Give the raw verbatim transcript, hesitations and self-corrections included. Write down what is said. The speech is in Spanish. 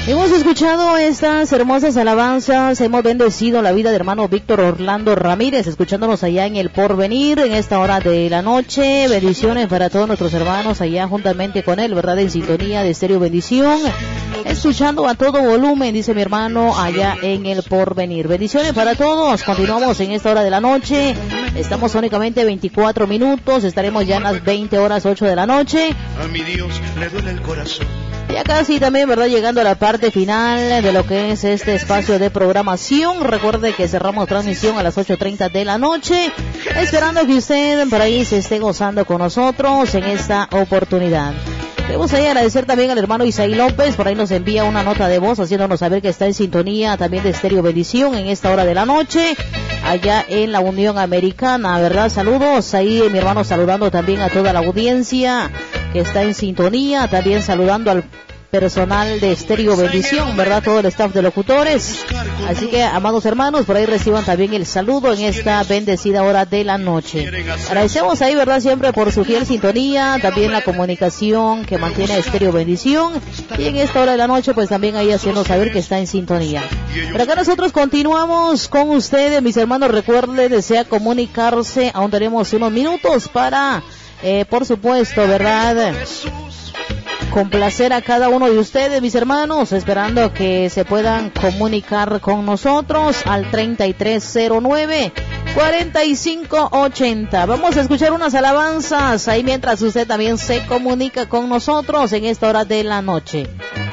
Hemos escuchado estas hermosas alabanzas, hemos bendecido la vida de hermano Víctor Orlando Ramírez, escuchándonos allá en el Porvenir en esta hora de la noche. Bendiciones para todos nuestros hermanos allá juntamente con él, ¿verdad? En sintonía de Estéreo Bendición, escuchando a todo volumen, dice mi hermano, allá en el Porvenir. Bendiciones para todos. Continuamos en esta hora de la noche. Estamos únicamente veinticuatro minutos, estaremos ya en las veinte horas ocho de la noche. A mi Dios le duele el corazón. Ya casi también, ¿verdad? Llegando a la parte final de lo que es este espacio de programación. Recuerde que cerramos transmisión a las ocho treinta de la noche, esperando que usted por ahí se esté gozando con nosotros en esta oportunidad. Queremos ahí agradecer también al hermano Isaí López, por ahí nos envía una nota de voz haciéndonos saber que está en sintonía también de Estéreo Bendición en esta hora de la noche, allá en la Unión Americana, ¿verdad? Saludos ahí, mi hermano, saludando también a toda la audiencia que está en sintonía, también saludando al personal de Estéreo Bendición, ¿verdad? Todo el staff de locutores. Así que, amados hermanos, por ahí reciban también el saludo en esta bendecida hora de la noche. Agradecemos ahí, ¿verdad? Siempre por su fiel sintonía, también la comunicación que mantiene Estéreo Bendición. Y en esta hora de la noche, pues también ahí haciendo saber que está en sintonía. Pero acá nosotros continuamos con ustedes, mis hermanos. Recuerde, desea comunicarse, aún tenemos unos minutos para, eh, por supuesto, ¿verdad?, complacer a cada uno de ustedes, mis hermanos, esperando que se puedan comunicar con nosotros al treinta y tres cero nueve, cuarenta y cinco ochenta. Vamos a escuchar unas alabanzas ahí mientras usted también se comunica con nosotros en esta hora de la noche.